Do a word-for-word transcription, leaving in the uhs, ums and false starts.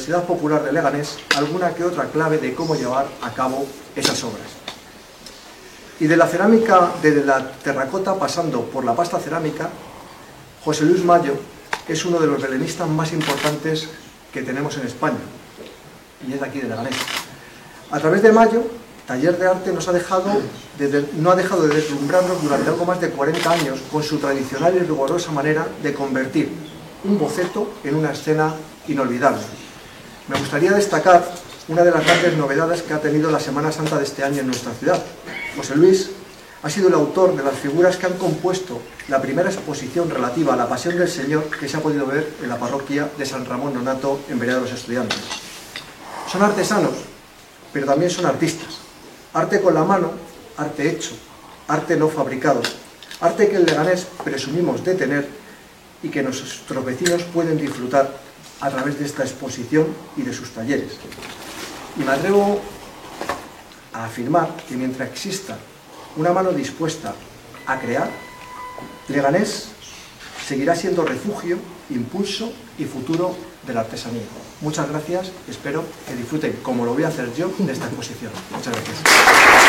Universidad Popular de Leganés alguna que otra clave de cómo llevar a cabo esas obras. Y de la cerámica, desde la terracota pasando por la pasta cerámica, José Luis Mayo es uno de los belenistas más importantes que tenemos en España, y es de aquí de Leganés. A través de Mayo, Taller de Arte nos ha dejado de, no ha dejado de deslumbrarnos durante algo más de cuarenta años con su tradicional y rigurosa manera de convertir un boceto en una escena inolvidable. Me gustaría destacar una de las grandes novedades que ha tenido la Semana Santa de este año en nuestra ciudad. José Luis ha sido el autor de las figuras que han compuesto la primera exposición relativa a la Pasión del Señor que se ha podido ver en la parroquia de San Ramón Nonato en Vereda de los Estudiantes. Son artesanos, pero también son artistas. Arte con la mano, arte hecho, arte no fabricado, arte que en Leganés presumimos de tener y que nuestros vecinos pueden disfrutar a través de esta exposición y de sus talleres. Y me atrevo a afirmar que mientras exista una mano dispuesta a crear, Leganés seguirá siendo refugio, impulso y futuro de la artesanía. Muchas gracias, espero que disfruten, como lo voy a hacer yo, de esta exposición. Muchas gracias.